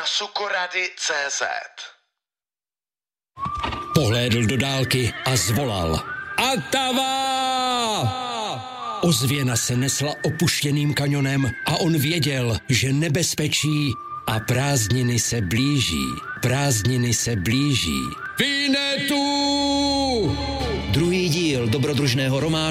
na sukorady.cz. Pohlédl do dálky a zvolal. Atava! Ozvěna se nesla opuštěným kanionem a on věděl, že nebezpečí a prázdniny se blíží. Prázdniny se blíží. Vinetu! Druhý díl dobrodružného románu